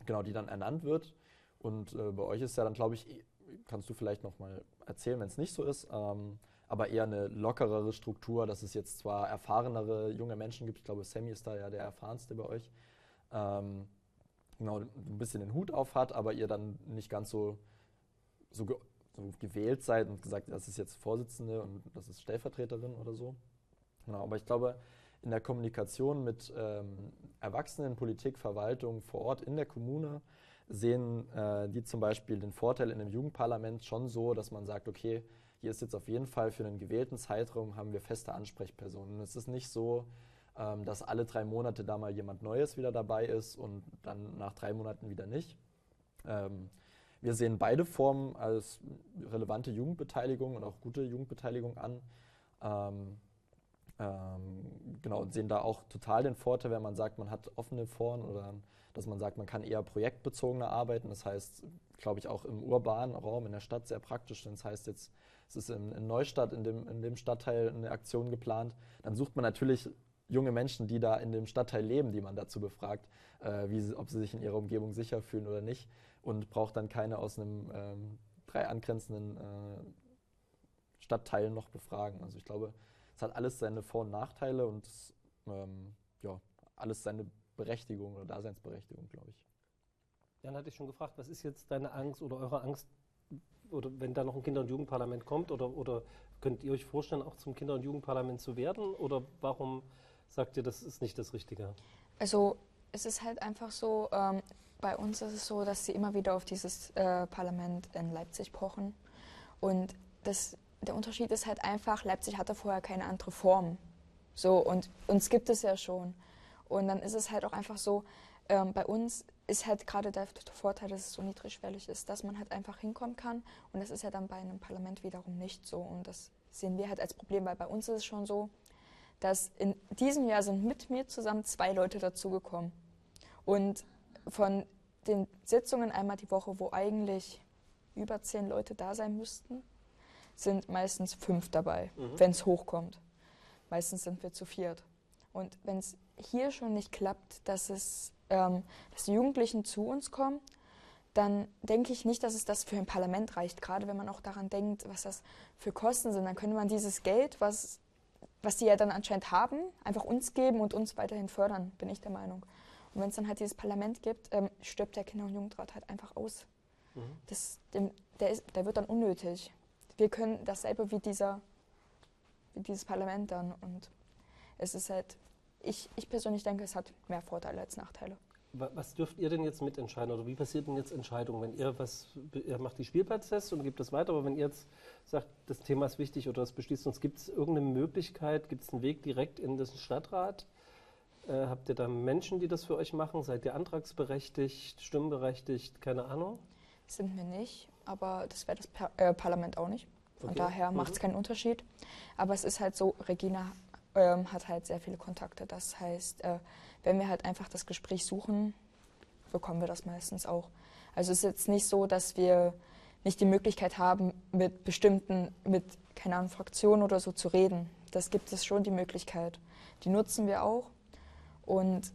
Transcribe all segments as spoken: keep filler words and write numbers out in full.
genau, die dann ernannt wird. Und äh, bei euch ist ja dann, glaube ich, kannst du vielleicht nochmal erzählen, wenn es nicht so ist, ähm, aber eher eine lockerere Struktur, dass es jetzt zwar erfahrenere junge Menschen gibt, ich glaube, Sammy ist da ja der erfahrenste bei euch, ähm, genau, ein bisschen den Hut auf hat, aber ihr dann nicht ganz so, so, ge so gewählt seid und gesagt, das ist jetzt Vorsitzende und das ist Stellvertreterin oder so. Genau, aber ich glaube, in der Kommunikation mit ähm, Erwachsenen, Politik, Verwaltung vor Ort in der Kommune sehen äh, die zum Beispiel den Vorteil in einem Jugendparlament schon so, dass man sagt, okay, hier ist jetzt auf jeden Fall für einen gewählten Zeitraum haben wir feste Ansprechpersonen. Es ist nicht so, ähm, dass alle drei Monate da mal jemand Neues wieder dabei ist und dann nach drei Monaten wieder nicht. Ähm, wir sehen beide Formen als relevante Jugendbeteiligung und auch gute Jugendbeteiligung an. Ähm, Ähm, genau, und sehen da auch total den Vorteil, wenn man sagt, man hat offene Foren oder dass man sagt, man kann eher projektbezogener arbeiten. Das heißt, glaube ich, auch im urbanen Raum, in der Stadt sehr praktisch. Das heißt jetzt, es ist in, in Neustadt, in dem, in dem Stadtteil eine Aktion geplant. Dann sucht man natürlich junge Menschen, die da in dem Stadtteil leben, die man dazu befragt, äh, wie sie, ob sie sich in ihrer Umgebung sicher fühlen oder nicht. Und braucht dann keine aus einem ähm, drei angrenzenden äh, Stadtteilen noch befragen. Also ich glaube, es hat alles seine Vor- und Nachteile und ähm, ja, alles seine Berechtigung oder Daseinsberechtigung, glaube ich. Jan hatte ich schon gefragt, was ist jetzt deine Angst oder eure Angst, oder wenn da noch ein Kinder- und Jugendparlament kommt, oder, oder könnt ihr euch vorstellen, auch zum Kinder- und Jugendparlament zu werden, oder warum sagt ihr, das ist nicht das Richtige? Also es ist halt einfach so, ähm, bei uns ist es so, dass sie immer wieder auf dieses äh, Parlament in Leipzig pochen und das der Unterschied ist halt einfach, Leipzig hatte vorher keine andere Form. So, und uns gibt es ja schon. Und dann ist es halt auch einfach so, ähm, bei uns ist halt gerade der Vorteil, dass es so niedrigschwellig ist, dass man halt einfach hinkommen kann. Und das ist ja dann bei einem Parlament wiederum nicht so. Und das sehen wir halt als Problem, weil bei uns ist es schon so, dass in diesem Jahr sind mit mir zusammen zwei Leute dazugekommen. Und von den Sitzungen einmal die Woche, wo eigentlich über zehn Leute da sein müssten, sind meistens fünf dabei, mhm. wenn es hochkommt. Meistens sind wir zu viert. Und wenn es hier schon nicht klappt, dass, es, ähm, dass die Jugendlichen zu uns kommen, dann denke ich nicht, dass es das für ein Parlament reicht. Gerade wenn man auch daran denkt, was das für Kosten sind, dann könnte man dieses Geld, was, was die ja dann anscheinend haben, einfach uns geben und uns weiterhin fördern, bin ich der Meinung. Und wenn es dann halt dieses Parlament gibt, ähm, stirbt der Kinder- und Jugendrat halt einfach aus. Mhm. Das, dem, der, ist, der wird dann unnötig. Wir können dasselbe wie, dieser, wie dieses Parlament dann. Und es ist halt, ich, ich persönlich denke, es hat mehr Vorteile als Nachteile. Was dürft ihr denn jetzt mitentscheiden oder wie passiert denn jetzt Entscheidung, wenn ihr was, ihr macht die Spielplatztests und gebt das weiter, aber wenn ihr jetzt sagt, das Thema ist wichtig oder das beschließt uns, gibt es irgendeine Möglichkeit, gibt es einen Weg direkt in den Stadtrat? Äh, habt ihr da Menschen, die das für euch machen? Seid ihr antragsberechtigt, stimmberechtigt, keine Ahnung? Sind wir nicht, aber das wäre das per äh, Parlament auch nicht. Von okay. daher macht es mhm. keinen Unterschied. Aber es ist halt so, Regina ähm, hat halt sehr viele Kontakte. Das heißt, äh, wenn wir halt einfach das Gespräch suchen, bekommen wir das meistens auch. Also es ist jetzt nicht so, dass wir nicht die Möglichkeit haben, mit bestimmten, mit, keine Ahnung, Fraktionen oder so zu reden. Das gibt es schon, die Möglichkeit. Die nutzen wir auch. Und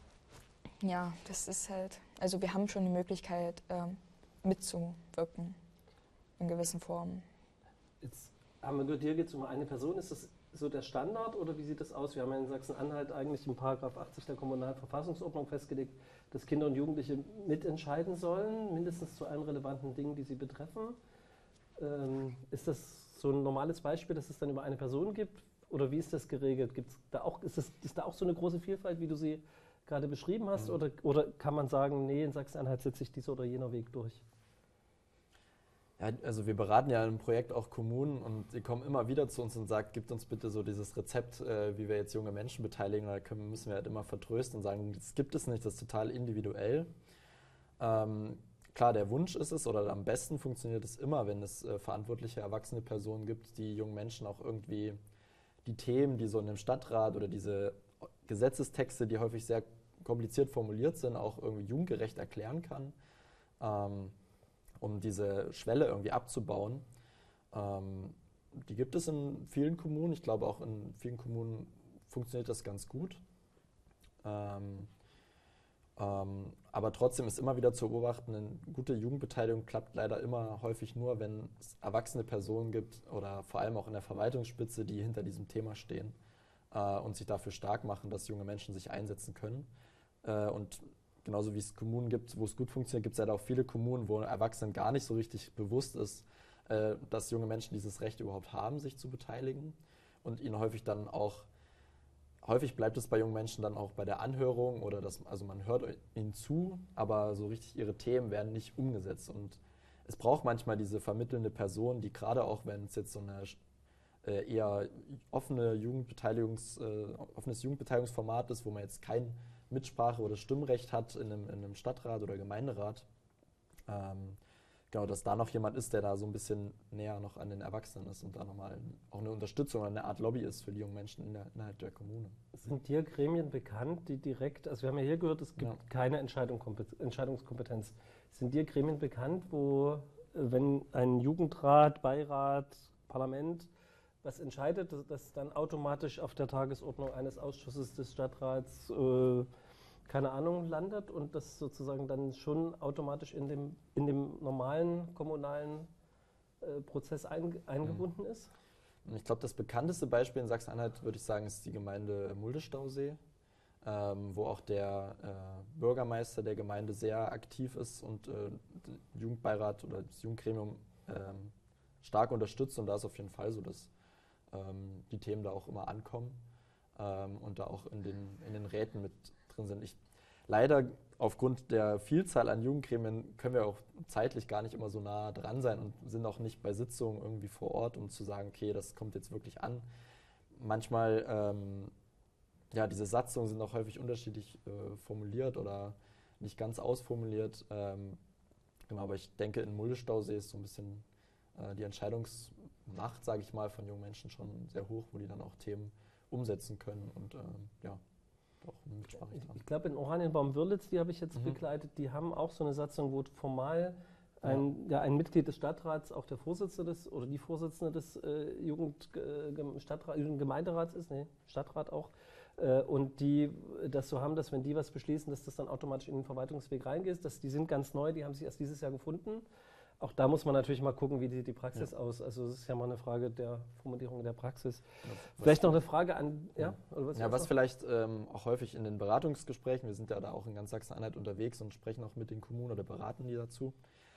ja, das ist halt, also wir haben schon die Möglichkeit, ähm, mitzuwirken in gewissen Formen. Jetzt haben wir nur dir geht es um eine Person. Ist das so der Standard oder wie sieht das aus? Wir haben ja in Sachsen-Anhalt eigentlich in Paragraph achtzig der Kommunalverfassungsordnung festgelegt, dass Kinder und Jugendliche mitentscheiden sollen, mindestens zu allen relevanten Dingen, die sie betreffen. Ähm, ist das so ein normales Beispiel, dass es dann über eine Person gibt? Oder wie ist das geregelt? Gibt's da auch, ist, das, ist da auch so eine große Vielfalt, wie du sie gerade beschrieben hast? Mhm. Oder, oder kann man sagen, nee, in Sachsen-Anhalt setzt sich dieser oder jener Weg durch? Ja, also wir beraten ja im Projekt auch Kommunen und die kommen immer wieder zu uns und sagen, gibt uns bitte so dieses Rezept, äh, wie wir jetzt junge Menschen beteiligen. Da können, müssen wir halt immer vertrösten und sagen, das gibt es nicht, das ist total individuell. Ähm, klar, der Wunsch ist es, oder am besten funktioniert es immer, wenn es äh, verantwortliche erwachsene Personen gibt, die jungen Menschen auch irgendwie die Themen, die so in einem Stadtrat oder diese Gesetzestexte, die häufig sehr kompliziert formuliert sind, auch irgendwie jugendgerecht erklären kann. Ähm, um diese Schwelle irgendwie abzubauen. Ähm, die gibt es in vielen Kommunen. Ich glaube, auch in vielen Kommunen funktioniert das ganz gut. Ähm, Ähm, aber trotzdem ist immer wieder zu beobachten, eine gute Jugendbeteiligung klappt leider immer häufig nur, wenn es erwachsene Personen gibt oder vor allem auch in der Verwaltungsspitze, die hinter diesem Thema stehen äh, und sich dafür stark machen, dass junge Menschen sich einsetzen können. Äh, und genauso wie es Kommunen gibt, wo es gut funktioniert, gibt es halt auch viele Kommunen, wo Erwachsenen gar nicht so richtig bewusst ist, äh, dass junge Menschen dieses Recht überhaupt haben, sich zu beteiligen und ihnen häufig dann auch Häufig bleibt es bei jungen Menschen dann auch bei der Anhörung oder das, also man hört ihnen zu, aber so richtig ihre Themen werden nicht umgesetzt. Und es braucht manchmal diese vermittelnde Person, die gerade auch, wenn es jetzt so eine äh, eher offene Jugendbeteiligungs, äh, offenes Jugendbeteiligungsformat ist, wo man jetzt kein Mitsprache- oder Stimmrecht hat in einem, in einem Stadtrat oder Gemeinderat, ähm, genau, dass da noch jemand ist, der da so ein bisschen näher noch an den Erwachsenen ist und da nochmal auch eine Unterstützung oder eine Art Lobby ist für die jungen Menschen in der, innerhalb der Kommune. Sind dir Gremien bekannt, die direkt, also wir haben ja hier gehört, es gibt Ja. keine Entscheidung, Entscheidungskompetenz. Sind dir Gremien bekannt, wo, wenn ein Jugendrat, Beirat, Parlament was entscheidet, dass das dann automatisch auf der Tagesordnung eines Ausschusses des Stadtrats äh, keine Ahnung, landet und das sozusagen dann schon automatisch in dem, in dem normalen kommunalen äh, Prozess ein, eingebunden ist? Ich glaube, das bekannteste Beispiel in Sachsen-Anhalt, würde ich sagen, ist die Gemeinde Mulde-Stausee, ähm, wo auch der äh, Bürgermeister der Gemeinde sehr aktiv ist und äh, der Jugendbeirat oder das Jugendgremium ähm, stark unterstützt. Und da ist auf jeden Fall so, dass ähm, die Themen da auch immer ankommen ähm, und da auch in den, in den Räten mit drin sind. Ich, leider aufgrund der Vielzahl an Jugendgremien können wir auch zeitlich gar nicht immer so nah dran sein und sind auch nicht bei Sitzungen irgendwie vor Ort, um zu sagen, okay, das kommt jetzt wirklich an. Manchmal, ähm, ja, diese Satzungen sind auch häufig unterschiedlich äh, formuliert oder nicht ganz ausformuliert. Ähm, genau, aber ich denke, in Mulde-Stausee ist so ein bisschen äh, die Entscheidungsmacht, sage ich mal, von jungen Menschen schon sehr hoch, wo die dann auch Themen umsetzen können und ähm, ja, auch ein Mitspracherecht haben. Ich glaube, in Oranienbaum-Wörlitz, die habe ich jetzt Mhm. begleitet, die haben auch so eine Satzung, wo formal ein, ja. Ja, ein Mitglied des Stadtrats auch der Vorsitzende des oder die Vorsitzende des äh, Jugend, äh, Stadtrat, Jugendgemeinderats ist, nee, Stadtrat auch. Äh, und die das so haben, dass wenn die was beschließen, dass das dann automatisch in den Verwaltungsweg reingeht. Dass die sind ganz neu, die haben sich erst dieses Jahr gefunden. Auch da muss man natürlich mal gucken, wie sieht die Praxis ja. aus. Also es ist ja mal eine Frage der Formulierung der Praxis. Ja, vielleicht noch eine Frage an, ja? Oder was ja, was noch? vielleicht ähm, auch häufig in den Beratungsgesprächen, wir sind ja da auch in ganz Sachsen-Anhalt unterwegs und sprechen auch mit den Kommunen oder beraten die dazu,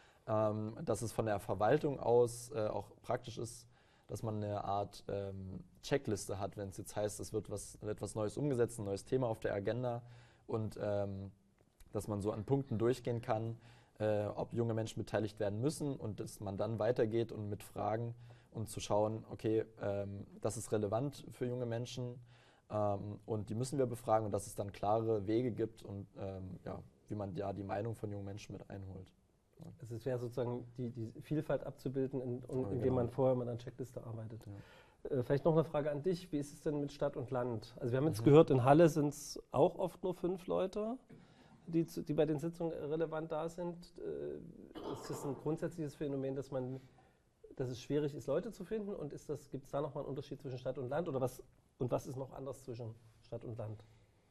ähm, dass es von der Verwaltung aus äh, auch praktisch ist, dass man eine Art ähm, Checkliste hat, wenn es jetzt heißt, es wird was, etwas Neues umgesetzt, ein neues Thema auf der Agenda und ähm, dass man so an Punkten durchgehen kann, Äh, ob junge Menschen beteiligt werden müssen und dass man dann weitergeht und mit Fragen und zu schauen, okay, ähm, das ist relevant für junge Menschen ähm, und die müssen wir befragen und dass es dann klare Wege gibt und ähm, ja, wie man ja die Meinung von jungen Menschen mit einholt. Ja. Also es wäre sozusagen die, die Vielfalt abzubilden, in, und, ja, indem genau. man vorher mit einer Checkliste arbeitet. Ja. Äh, vielleicht noch eine Frage an dich, wie ist es denn mit Stadt und Land? Also wir haben jetzt Mhm. gehört, in Halle sind es auch oft nur fünf Leute. Die, die bei den Sitzungen relevant da sind, äh, ist das ein grundsätzliches Phänomen, dass man, dass es schwierig ist, Leute zu finden? Und ist das, gibt es da nochmal einen Unterschied zwischen Stadt und Land? Oder was, und was ist noch anders zwischen Stadt und Land?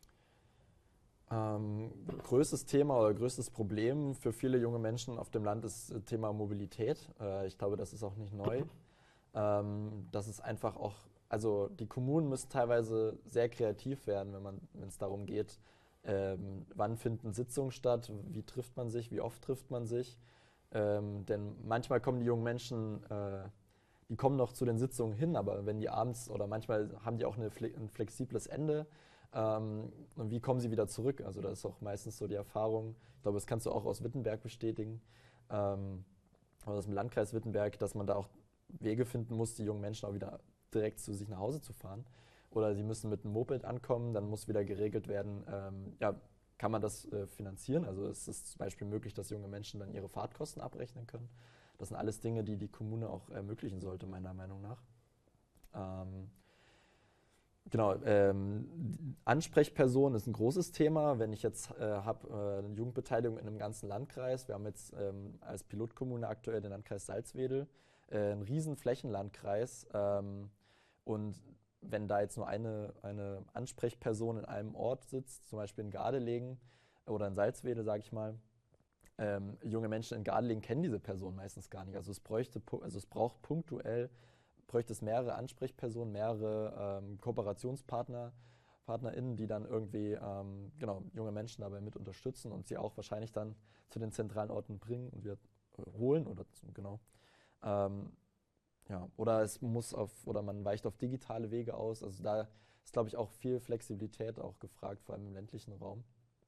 Ähm, größtes Thema oder größtes Problem für viele junge Menschen auf dem Land ist das Thema Mobilität. Äh, ich glaube, das ist auch nicht neu. Ähm, das ist einfach auch, also die Kommunen müssen teilweise sehr kreativ werden, wenn man, wenn es darum geht, Ähm, wann finden Sitzungen statt, wie trifft man sich, wie oft trifft man sich. Ähm, denn manchmal kommen die jungen Menschen, äh, die kommen noch zu den Sitzungen hin, aber wenn die abends oder manchmal haben die auch eine, ein flexibles Ende. Ähm, und wie kommen sie wieder zurück? Also das ist auch meistens so die Erfahrung. Ich glaube, das kannst du auch aus Wittenberg bestätigen, ähm, oder aus dem Landkreis Wittenberg, dass man da auch Wege finden muss, die jungen Menschen auch wieder direkt zu sich nach Hause zu fahren. Oder sie müssen mit einem Moped ankommen, dann muss wieder geregelt werden, ähm, ja, kann man das äh, finanzieren? Also ist es zum Beispiel möglich, dass junge Menschen dann ihre Fahrtkosten abrechnen können. Das sind alles Dinge, die die Kommune auch ermöglichen sollte, meiner Meinung nach. Ähm, genau, ähm, Ansprechperson ist ein großes Thema. Wenn ich jetzt äh, habe äh, eine Jugendbeteiligung in einem ganzen Landkreis, wir haben jetzt ähm, als Pilotkommune aktuell den Landkreis Salzwedel, äh, einen riesen Flächenlandkreis ähm, und wenn da jetzt nur eine, eine Ansprechperson in einem Ort sitzt, zum Beispiel in Gardelegen, oder in Salzwedel, sage ich mal, ähm, junge Menschen in Gardelegen kennen diese Person meistens gar nicht. Also es bräuchte, also es braucht punktuell, bräuchte es mehrere Ansprechpersonen, mehrere ähm, Kooperationspartner, PartnerInnen, die dann irgendwie ähm, genau, junge Menschen dabei mit unterstützen und sie auch wahrscheinlich dann zu den zentralen Orten bringen und wir holen oder genau. Ähm, ja, oder es muss auf, oder man weicht auf digitale Wege aus. Also da ist, glaube ich, auch viel Flexibilität auch gefragt, vor allem im ländlichen Raum.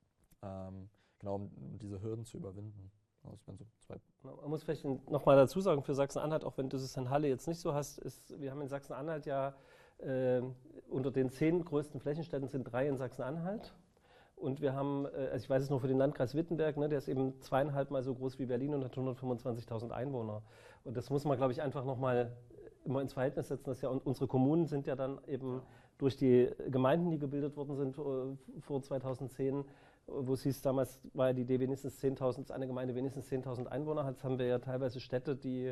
Ähm, genau, um, um diese Hürden zu überwinden. Also das wären so zwei. Man muss vielleicht nochmal dazu sagen, für Sachsen-Anhalt, auch wenn du es in Halle jetzt nicht so hast, ist, wir haben in Sachsen-Anhalt ja äh, unter den zehn größten Flächenstädten sind drei in Sachsen-Anhalt. Und wir haben, äh, also ich weiß es nur für den Landkreis Wittenberg, ne, der ist eben zweieinhalb Mal so groß wie Berlin und hat hundertfünfundzwanzigtausend Einwohner. Und das muss man, glaube ich, einfach nochmal immer ins Verhältnis setzen. Dass ja, und unsere Kommunen sind ja dann eben durch die Gemeinden, die gebildet worden sind äh, vor zweitausendzehn, wo es hieß, damals war ja die Idee, wenigstens zehntausend, eine Gemeinde wenigstens zehntausend Einwohner hat. Jetzt haben wir ja teilweise Städte, die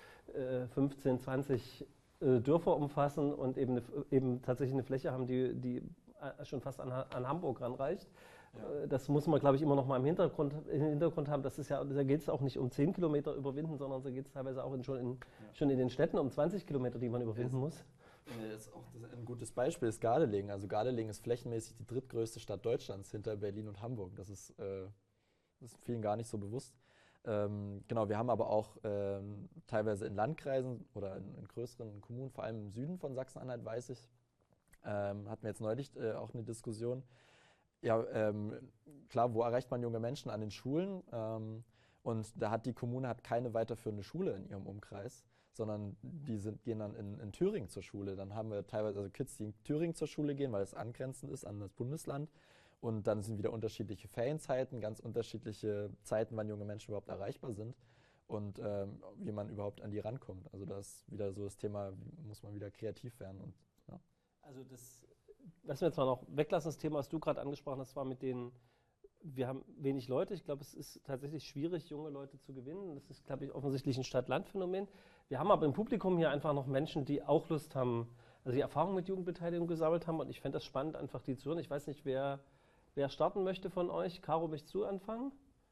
äh, fünfzehn, zwanzig äh, Dörfer umfassen und eben, eine, eben tatsächlich eine Fläche haben, die, die äh, schon fast an, an Hamburg ranreicht. Ja. Äh, das muss man, glaube ich, immer noch mal im Hintergrund, im Hintergrund haben. Das ist ja, da geht es auch nicht um zehn Kilometer überwinden, sondern da geht es teilweise auch in, schon, in, ja. schon in den Städten um zwanzig Kilometer, die man überwinden muss. Das ist auch ein gutes Beispiel ist Gardelegen. Also Gardelegen ist flächenmäßig die drittgrößte Stadt Deutschlands hinter Berlin und Hamburg. Das ist, äh, das ist vielen gar nicht so bewusst. Ähm, genau, wir haben aber auch ähm, teilweise in Landkreisen oder in, in größeren Kommunen, vor allem im Süden von Sachsen-Anhalt, weiß ich, ähm, hatten wir jetzt neulich äh, auch eine Diskussion. Ja, ähm, klar, wo erreicht man junge Menschen? An den Schulen. Ähm, und da hat die Kommune hat keine weiterführende Schule in ihrem Umkreis, sondern die sind, gehen dann in, in Thüringen zur Schule. Dann haben wir teilweise also Kids, die in Thüringen zur Schule gehen, weil es angrenzend ist an das Bundesland. Und dann sind wieder unterschiedliche Ferienzeiten, ganz unterschiedliche Zeiten, wann junge Menschen überhaupt erreichbar sind und ähm, wie man überhaupt an die rankommt. Also das ist wieder so das Thema, muss man wieder kreativ werden. Und, ja. Also das, was wir jetzt mal noch weglassen, das Thema, was du gerade angesprochen hast, war mit den, wir haben wenig Leute. Ich glaube, es ist tatsächlich schwierig, junge Leute zu gewinnen. Das ist, glaube ich, offensichtlich ein Stadt-Land-Phänomen. Wir haben aber im Publikum hier einfach noch Menschen, die auch Lust haben, also die Erfahrung mit Jugendbeteiligung gesammelt haben. Und ich fände das spannend, einfach die zu hören. Ich weiß nicht, wer, wer starten möchte von euch. Caro, möchtest du anfangen?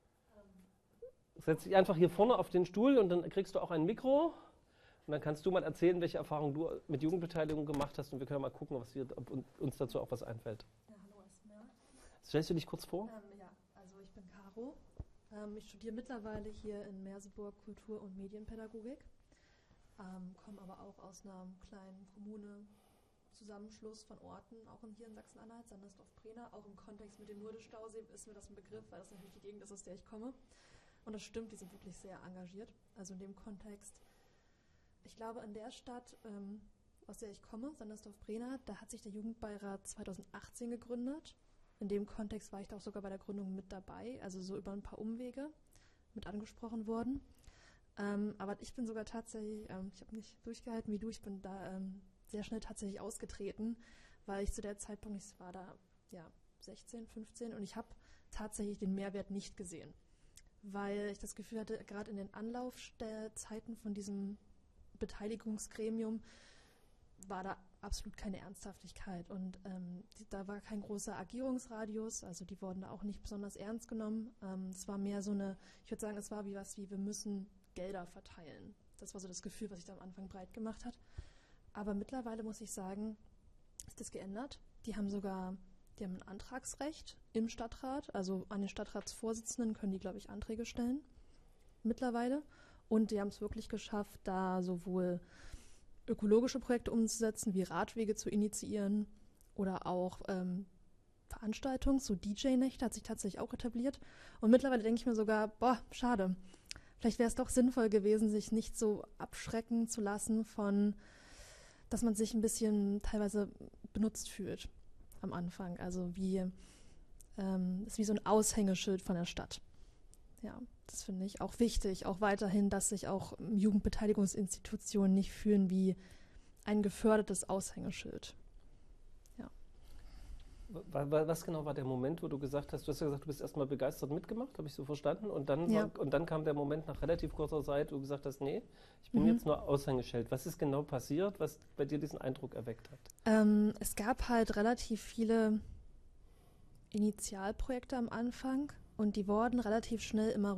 Setz dich einfach hier vorne auf den Stuhl und dann kriegst du auch ein Mikro. Und dann kannst du mal erzählen, welche Erfahrungen du mit Jugendbeteiligung gemacht hast. Und wir können mal gucken, was wir, ob uns dazu auch was einfällt. Ja, hallo erstmal. Stellst du dich kurz vor? Ähm, ja, also ich bin Caro. Ähm, ich studiere mittlerweile hier in Merseburg Kultur- und Medienpädagogik. Ähm, komme aber auch aus einer kleinen Kommune, Zusammenschluss von Orten, auch in, hier in Sachsen-Anhalt, Sandersdorf-Prena. Auch im Kontext mit dem Murde-Stausee ist mir das ein Begriff, weil das natürlich die Gegend ist, aus der ich komme. Und das stimmt, die sind wirklich sehr engagiert. Also in dem Kontext, ich glaube, in der Stadt, ähm, aus der ich komme, Sandersdorf-Prena, da hat sich der Jugendbeirat zweitausendachtzehn gegründet. In dem Kontext war ich da auch sogar bei der Gründung mit dabei, also so über ein paar Umwege mit angesprochen worden. Ähm, aber ich bin sogar tatsächlich, ähm, ich habe nicht durchgehalten wie du, ich bin da ähm, sehr schnell tatsächlich ausgetreten, weil ich zu der Zeitpunkt, ich war da ja sechzehn, fünfzehn und ich habe tatsächlich den Mehrwert nicht gesehen, weil ich das Gefühl hatte, gerade in den Anlaufzeiten von diesem Beteiligungsgremium war da absolut keine Ernsthaftigkeit und ähm, die, da war kein großer Agierungsradius, also die wurden da auch nicht besonders ernst genommen. Ähm, es war mehr so eine, ich würde sagen, es war wie was wie, wir müssen Gelder verteilen. Das war so das Gefühl, was sich da am Anfang breit gemacht hat. Aber mittlerweile muss ich sagen, ist das geändert. Die haben sogar, die haben ein Antragsrecht im Stadtrat, also an den Stadtratsvorsitzenden können die, glaube ich, Anträge stellen mittlerweile. Und die haben es wirklich geschafft, da sowohl ökologische Projekte umzusetzen, wie Radwege zu initiieren oder auch ähm, Veranstaltungen, so D J-Nächte hat sich tatsächlich auch etabliert. Und mittlerweile denke ich mir sogar, boah, schade. Vielleicht wäre es doch sinnvoll gewesen, sich nicht so abschrecken zu lassen von, dass man sich ein bisschen teilweise benutzt fühlt am Anfang. Also wie, ähm, ist wie so ein Aushängeschild von der Stadt. Ja, das finde ich auch wichtig, auch weiterhin, dass sich auch Jugendbeteiligungsinstitutionen nicht fühlen wie ein gefördertes Aushängeschild. Ja. Was genau war der Moment, wo du gesagt hast, du hast ja gesagt, du bist erstmal begeistert mitgemacht, habe ich so verstanden, und dann, Ja. war, und dann kam der Moment nach relativ kurzer Zeit, wo du gesagt hast, nee, ich bin Mhm. jetzt nur Aushängeschild. Was ist genau passiert, was bei dir diesen Eindruck erweckt hat? Ähm, es gab halt relativ viele Initialprojekte am Anfang und die wurden relativ schnell immer